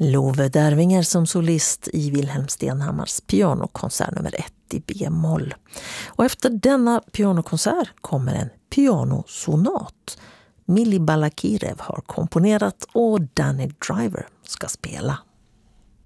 Love Dervinger som solist i Wilhelm Stenhammars pianokonsert nummer 1 i B-moll. Och efter denna pianokonsert kommer en pianosonat. Mili Balakirev har komponerat och Danny Driver ska spela.